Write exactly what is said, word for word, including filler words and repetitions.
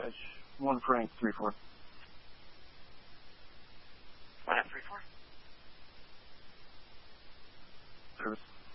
Dispatch, one Frank, three four. One F three four. Service.